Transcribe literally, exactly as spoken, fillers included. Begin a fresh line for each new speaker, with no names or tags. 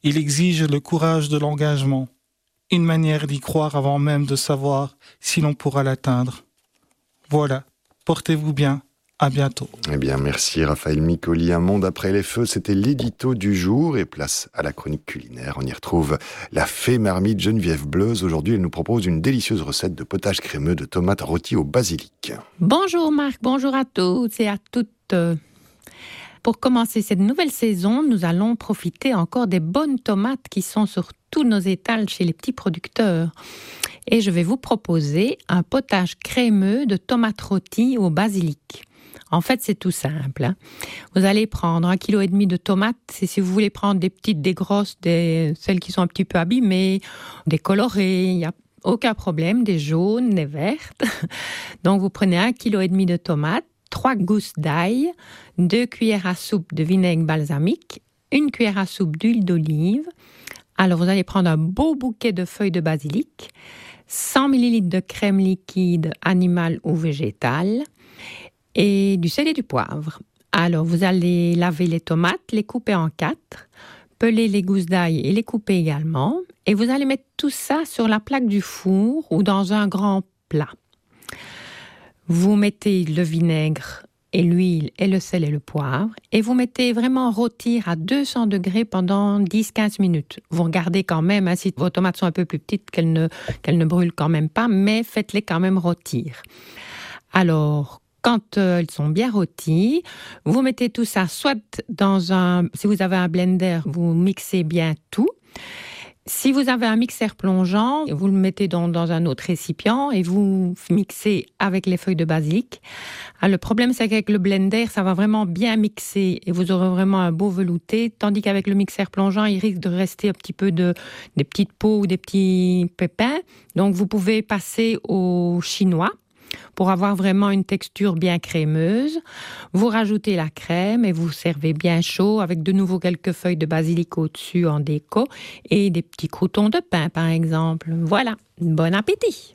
Il exige le courage de l'engagement, une manière d'y croire avant même de savoir si l'on pourra l'atteindre. Voilà, portez-vous bien, à bientôt.
Eh bien, merci Raphaël Micoli. Un monde après les feux, c'était l'édito du jour et place à la chronique culinaire. On y retrouve la fée marmite Geneviève Bleuze. Aujourd'hui, elle nous propose une délicieuse recette de potage crémeux de tomates rôties au basilic.
Bonjour Marc, bonjour à tous et à toutes. Pour commencer cette nouvelle saison, nous allons profiter encore des bonnes tomates qui sont sur tous nos étals chez les petits producteurs. Et je vais vous proposer un potage crémeux de tomates rôties au basilic. En fait, c'est tout simple. Hein. Vous allez prendre un kilo et demi de tomates. Et si vous voulez prendre des petites, des grosses, des, celles qui sont un petit peu abîmées, des colorées, il n'y a aucun problème, des jaunes, des vertes. Donc, vous prenez un kilo et demi de tomates, trois gousses d'ail, deux cuillères à soupe de vinaigre balsamique, une cuillère à soupe d'huile d'olive. Alors, vous allez prendre un beau bouquet de feuilles de basilic, cent millilitres de crème liquide animale ou végétale et du sel et du poivre. Alors, vous allez laver les tomates, les couper en quatre, peler les gousses d'ail et les couper également. Et vous allez mettre tout ça sur la plaque du four ou dans un grand plat. Vous mettez le vinaigre et l'huile et le sel et le poivre et vous mettez vraiment rôtir à deux cents degrés pendant dix à quinze minutes. Vous regardez quand même, hein, si vos tomates sont un peu plus petites, qu'elles ne, qu'elles ne brûlent quand même pas, mais faites-les quand même rôtir. Alors, quand euh, elles sont bien rôties, vous mettez tout ça soit dans un... Si vous avez un blender, vous mixez bien tout. Si vous avez un mixeur plongeant, vous le mettez dans, dans un autre récipient et vous mixez avec les feuilles de basilic. Alors, le problème, c'est qu'avec le blender, ça va vraiment bien mixer et vous aurez vraiment un beau velouté, tandis qu'avec le mixeur plongeant, il risque de rester un petit peu de, des petites peaux ou des petits pépins. Donc, vous pouvez passer au chinois pour avoir vraiment une texture bien crémeuse. Vous rajoutez la crème et vous servez bien chaud avec de nouveau quelques feuilles de basilic au-dessus en déco et des petits croûtons de pain par exemple. Voilà, bon appétit!